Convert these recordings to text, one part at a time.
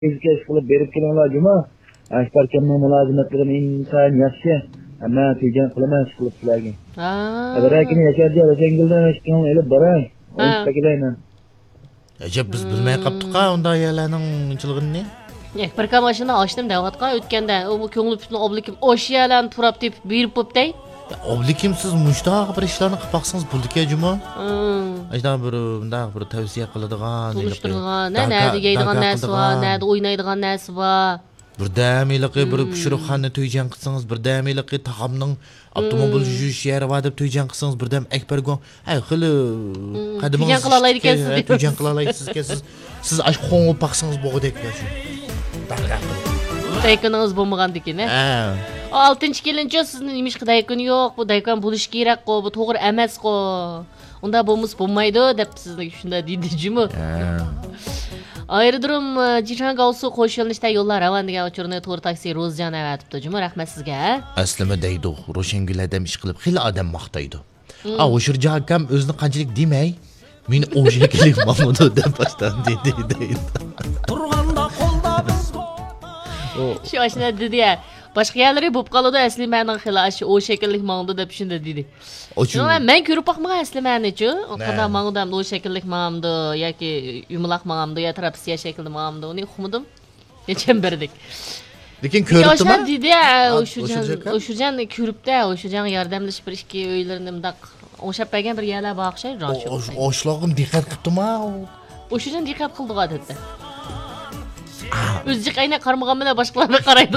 Bizga qilib berib kelinglar juma. Ashparkamning mulozimatlarini inson yaxshi. Amma tejan qilaman qilib sizlarga. Birakini yasharga o'zingizdan eshitgan elib boray. O'yintakidayman. Ajab biz bilmay qaptiq-a unda yalarning inchilg'ini. Ekbarka mashina ochdim deyotgan o'tganda u ko'ngli butun oblikim o'shalarni turib deb berib bo'pday. Oblikim siz mushtaq bir ishlarni qilib baqsangiz bo'ldika juma. Ajdan bir bunday bir tavsiya qiladigan, tunishtirgan, nada deydigan narsa bor, nada o'ynaydigan narsa bor. Birdamiliqi bir pishiriqxona to'yjan qilsangiz, birdamiliqi taxamning avtomobil yuvish yeri bor deb to'yjan qilsangiz, birdam Akbarga, "Ay, xili qadiming to'yjan qila oladigansiz" deb to'yjan qila olasizki siz ash qo'ng'ib baqsangiz bo'g'idek shu. Daykoningiz bo'lmagandikin, ha? 6-kelinchi sizni nimish daykon yo'q, bu daykon bo'lish kerak-ku, bu to'g'ri emas-ku. Unda bo'lmaydi deb sizni shunda deydimi? Aerodrom Jichangausu qo'shilishda yo'llar ravan degan uchurni to'g'ri taksi Rozjan avatibdi. Juma rahmat sizga. Aslima deydi, Roshangul adam ish qilib, xil odam maqtaydi. O'shirja akam o'zini qanchalik demay, meni o'shaklik Mahmudo deb boshdan deydi. Turganda qo'lda biz Shu ashna dedi-ya. Boshqa yerlari bo'lib qoladi, asli ma'noning xilashi o shakllik ma'noda deb shunda dedi. Men ko'rib boqmagan asli ma'nochi, qanday ma'noda o shakllik ma'noda yoki yumaloq ma'noda yo trapsiya shaklida ma'noda uni uqmadim. Necham berdik. Lekin ko'ribdimi? O'sha dedi-ya, o'shajan ko'ribda, o'shajan yordamlashib bir ikki o'ylarini mundaq o'shab bergan bir yerlar bor o'xshaydi. Oshlog'im diqqat qilibdimi? O'shajan diqqat qildi odatda. O'ziga qayna qarmagan bilan boshqalarga qaraydi.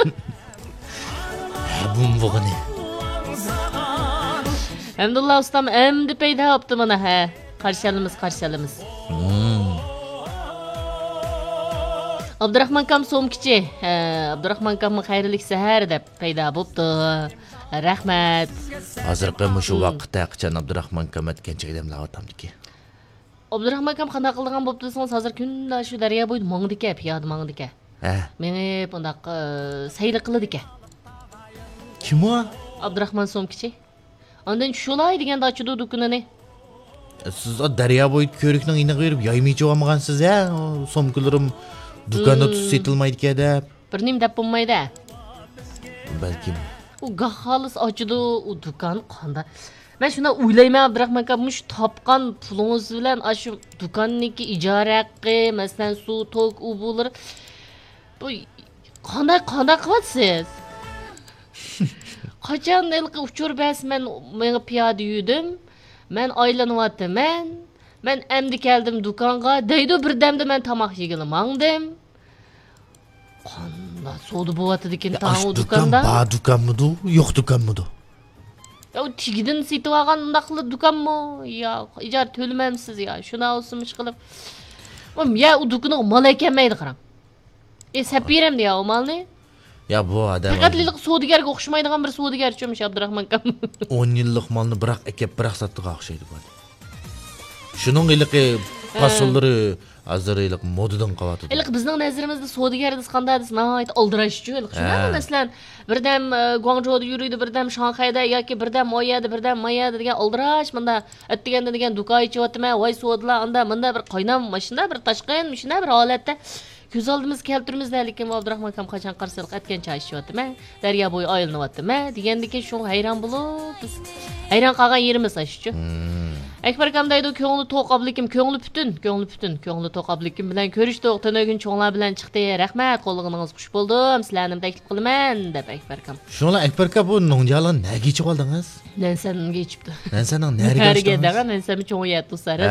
Bumvog'ini. Alhamdulillah ustam endi paydo bo'libdi mana ha. Qarshilamiz. Abdurahmon kam so'mkichi. Abdurahmon kam xayrli sahar deb paydo bo'libdi. Rahmat. Hozirgi shu vaqtda qachon Abdurahmon kam aytgancha odamlar otamdiki. Abdurahmon kam qanday qilgan bo'pti desang, hozir kunda shu daryo bo'yida mangdika, piyoda mangdika. Meni bundaq sayr qiladi-ka. Kim o? Abdurahmon so'mkichi. Ondan shulay deganda ochdi do'konini. Siz o daryo bo'yida ko'rikning iniq berib yoymaychi olmagansiz ya? So'mkilarim do'konda setilmaydi-ka deb. Bir nim deb bo'lmaydi. Balkim. U gaholis ochdi, u do'kon qanda. Men shuna o'ylayman, Abdurahmon aka, mush topgan pulingiz bilan shu do'konniki ijara haqqi, masalan, suv, tok, u bo'lar. Bu qanday qilyapsiz? Qachon ilqi uchur bas men piyoda yurdim. Men aylanyapman. Men endi keldim do'konga. Deydi birdamda men tomoq yegilim. Qanday savdo bo'lyapti ekan tamu do'konda? Ba do'konmidi? Yo'q do'konmidi? Ya tigidin setib olgan undaqli do'konmi? Yo, ijara to'lamamsiz ya. Shuna olsinmish qilib. Ya u do'konni mol ekanmaydi qarang. Sapiram deya o malni. Ya bu adam faqatlilik savdogarga o'xshamaydigan bir savdogar cho'mish Abdurahmon aka. 10 yillik molni biroq akab biroq satdiga o'xshaydi bu. Shuning iliqi fasollari azirlik modadan qolyapti. Iliq bizning nazarimizda savdogarimiz qanday desa, nihoyat oldirashchi. Shunday masalan, birdam Guangzhouda yuriydi, birdam Shanxayda yoki birdam Moyada, birdam Mayada degan oldirash, bunda atdiganda degan do'kon ichiyotman, voy savdolar, unda menda bir qaynam mashina, bir tashqin mashina bir holatda ko'z oldimizga keltirimizda, lekin Abdurahmon kam qachon qarshilik aytgancha aytishyapti-man. Daryo bo'yi aylanayapti-man degandiki shu hayron bo'lib, biz hayron qolgan yerimiz shu. Akbar kam deydi, ko'ngli to'qoblikim, ko'ngli to'qoblikim bilan ko'rishdik, tunugun cho'nglar bilan chiqdi. Rahmat, qo'llig'ingiz xush bo'ldim. Sizlarni taklif qilaman deb Akbar kam. Shunlar Akbar kam bu nongjalni nega ichib oldingiz? Nansanga ichibdi. Nansaning nariga daga nansami cho'ngayapti usari.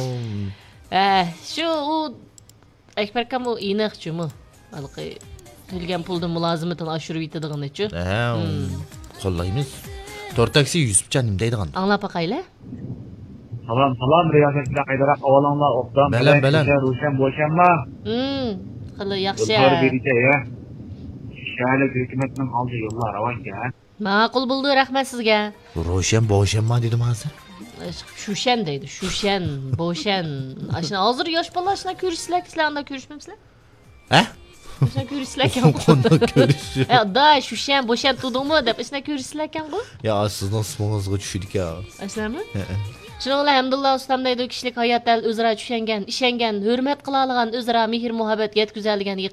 Shu Akbar kam u iniqchimi? Alqi to'lgan puldan mulozimatini oshirib yetadiganichi. Qo'llaymiz. To'rtaksi 100 cha nim deydigan. Anglab boqaylar. Salom riyosatchilar qaydaroq avvalonlar o'qdan bilan Rushan bo'shanma. Qili yaxshi. To'g'ri bericha ya. Shahar hukumatning oldi yo'llar avanka. Ma'qul bo'ldi, rahmat sizga. Rushan bo'shanma dedim hozir. Shushan deydi. Shushan, bo'shan. Ashna hozir yosh bolalar shuna ko'rishsizlar, sizlar unda ko'rishmamsizlar? Shuna ko'rishsizlar ekan. Qanday ko'rish? Da, shushan, bo'shan tudingmi deb shuna ko'rishsizlar ekan bu? Ya, sizning ismingizga tushdik ya. Ashlami? Şunun bilan Hamdullah ustam deydi, kishilik hayot dal o'zaro tushungan, ishongan, hurmat qila olgan, o'zaro mehr muhabbat yetkazadigan